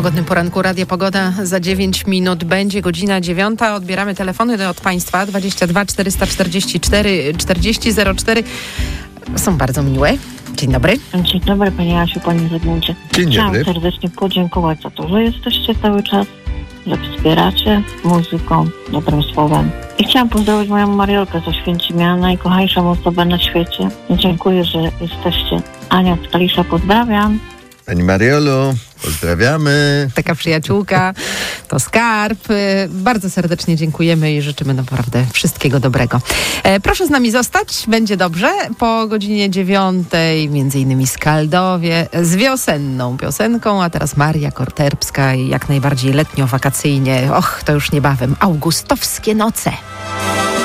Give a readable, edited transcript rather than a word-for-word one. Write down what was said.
Pogodnym poranku Radia Pogoda. Za 9 minut będzie godzina 9. Odbieramy telefony od Państwa 22 444 4004. Są bardzo miłe. Dzień dobry. Dzień dobry Pani Asiu, Panie Zygmuncie. Dzień dobry. Chciałam serdecznie podziękować za to, że jesteście cały czas, że wspieracie muzyką, dobrym słowem. I chciałam pozdrowić moją Mariolkę z Oświęcimia, najkochańszą osobę na świecie. Dziękuję, że jesteście. Ania z Kalisza, pozdrawiam. Pani Mariolu, pozdrawiamy. Taka przyjaciółka, to skarb. Bardzo serdecznie dziękujemy i życzymy naprawdę wszystkiego dobrego. Proszę z nami zostać, będzie dobrze. Po godzinie 9 między innymi Skaldowie z wiosenną piosenką, a teraz Maria Korterbska i jak najbardziej letnio-wakacyjnie. To już niebawem. Augustowskie noce.